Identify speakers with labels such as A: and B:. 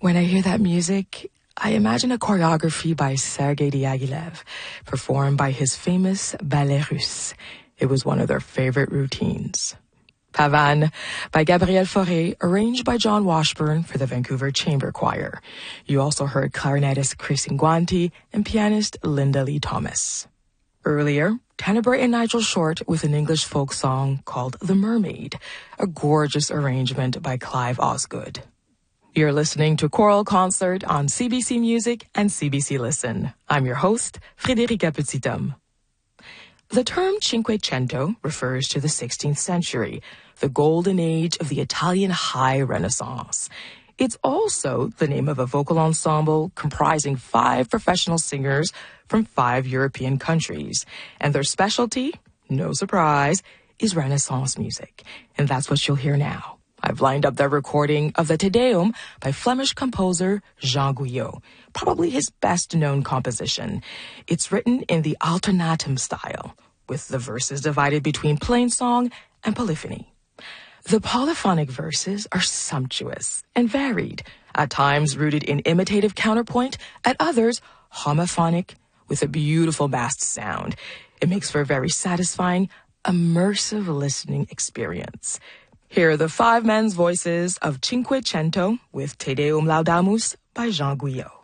A: When I hear that music, I imagine a choreography by Sergei Diaghilev, performed by his famous Ballet Russe. It was one of their favorite routines. Pavane by Gabriel Fauré, arranged by John Washburn for the Vancouver Chamber Choir. You also heard clarinetist Chris Ngwanti and pianist Linda Lee Thomas. Earlier, Tenebrae and Nigel Short with an English folk song called The Mermaid, a gorgeous arrangement by Clive Osgood. You're listening to Choral Concert on CBC Music and CBC Listen. I'm your host, Frédérica Petit-Homme. The term Cinquecento refers to the 16th century, the golden age of the Italian high Renaissance. It's also the name of a vocal ensemble comprising 5 professional singers from 5 European countries. And their specialty, no surprise, is Renaissance music. And that's what you'll hear now. I've lined up their recording of the Te Deum by Flemish composer Jean Guyot, probably his best-known composition. It's written in the alternatum style, with the verses divided between plain song and polyphony. The polyphonic verses are sumptuous and varied, at times rooted in imitative counterpoint, at others homophonic, with a beautiful massed sound. It makes for a very satisfying, immersive listening experience. Here are the 5 men's voices of Cinquecento with Te Deum Laudamus by Jean Guyot.